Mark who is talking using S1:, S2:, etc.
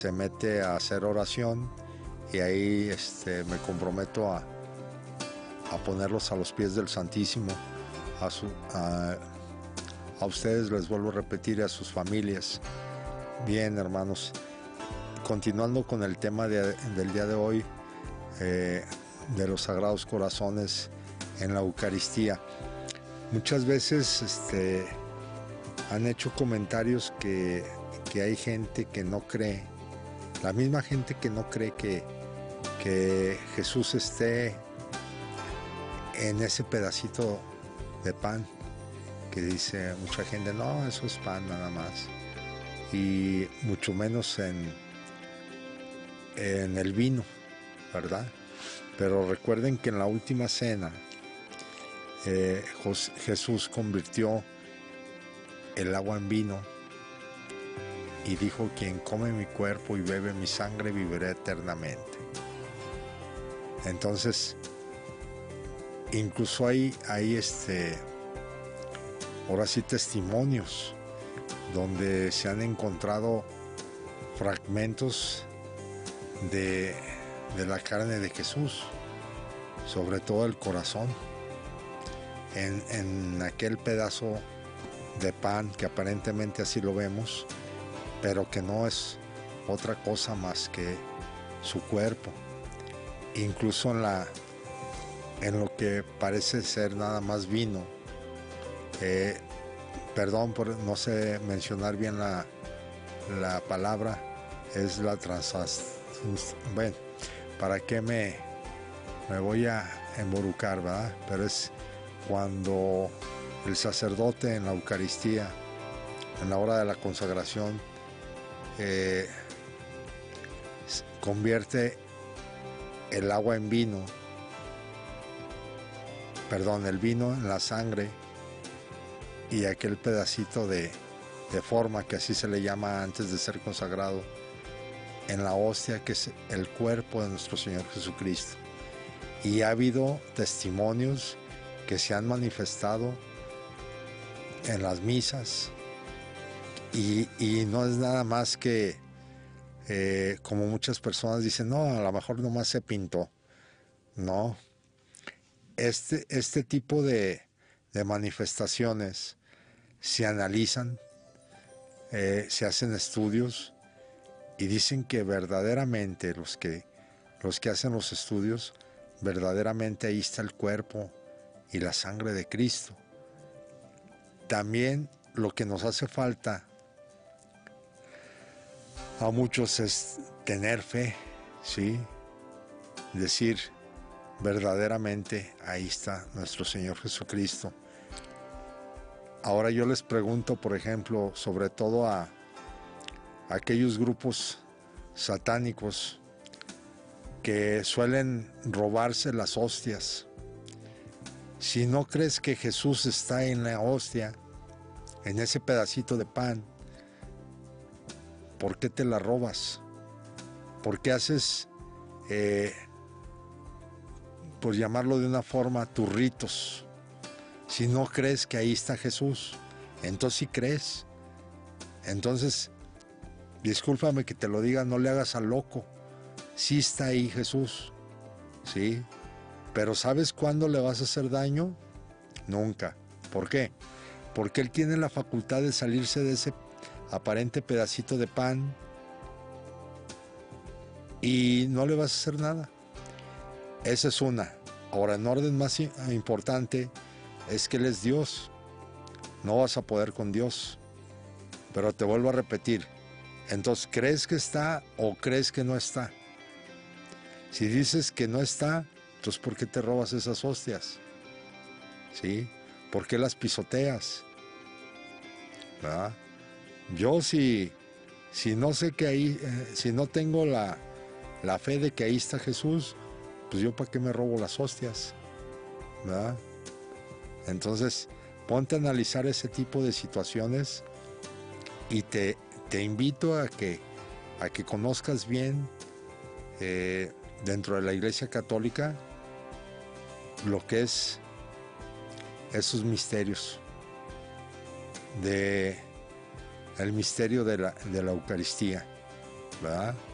S1: se mete a hacer oración y ahí me comprometo a ponerlos a los pies del Santísimo, a ustedes les vuelvo a repetir, y a sus familias. Bien, hermanos, continuando con el tema del día de hoy, de los Sagrados Corazones en la Eucaristía. Muchas veces han hecho comentarios que hay gente que no cree, la misma gente que no cree que Jesús esté en ese pedacito de pan, que dice mucha gente, no, eso es pan nada más, y mucho menos en el vino, ¿verdad? Pero recuerden que en la última cena Jesús convirtió el agua en vino y dijo, quien come mi cuerpo y bebe mi sangre vivirá eternamente. Entonces, incluso hay ahora sí, testimonios donde se han encontrado fragmentos de la carne de Jesús, sobre todo el corazón, en aquel pedazo de pan que aparentemente así lo vemos, pero que no es otra cosa más que su cuerpo. Incluso en lo que parece ser nada más vino, perdón por no sé mencionar bien la palabra, es la bueno, ¿para qué me voy a emborucar, verdad? Pero es cuando el sacerdote en la Eucaristía, en la hora de la consagración, convierte el agua en vino, perdón, el vino en la sangre, y aquel pedacito de forma, que así se le llama antes de ser consagrado, en la hostia, que es el cuerpo de nuestro Señor Jesucristo. Y ha habido testimonios que se han manifestado en las misas, y no es nada más que como muchas personas dicen, no, a lo mejor nomás se pintó. No, este tipo de manifestaciones se analizan, se hacen estudios, y dicen que verdaderamente los que hacen los estudios, verdaderamente ahí está el cuerpo y la sangre de Cristo. También lo que nos hace falta a muchos es tener fe, ¿sí? Decir, verdaderamente ahí está nuestro Señor Jesucristo. Ahora yo les pregunto, por ejemplo, sobre todo a aquellos grupos satánicos que suelen robarse las hostias. Si no crees que Jesús está en la hostia, en ese pedacito de pan, ¿por qué te la robas? ¿Por qué haces, por llamarlo de una forma, tus ritos? Si no crees que ahí está Jesús, entonces sí crees. Entonces, discúlpame que te lo diga, no le hagas al loco. Sí está ahí Jesús, sí. Pero ¿sabes cuándo le vas a hacer daño? Nunca. ¿Por qué? Porque Él tiene la facultad de salirse de ese aparente pedacito de pan y no le vas a hacer nada. Esa es una. Ahora, en orden más importante, es que Él es Dios. No vas a poder con Dios. Pero te vuelvo a repetir. Entonces, ¿crees que está o crees que no está? Si dices que no está, entonces ¿por qué te robas esas hostias? ¿Sí? ¿Por qué las pisoteas? ¿Verdad? Yo si no sé que ahí, si no tengo la fe de que ahí está Jesús, pues yo para qué me robo las hostias, ¿verdad? Entonces, ponte a analizar ese tipo de situaciones, y te invito a que conozcas bien dentro de la Iglesia Católica lo que es esos misterios el misterio de la Eucaristía. ¿verdad?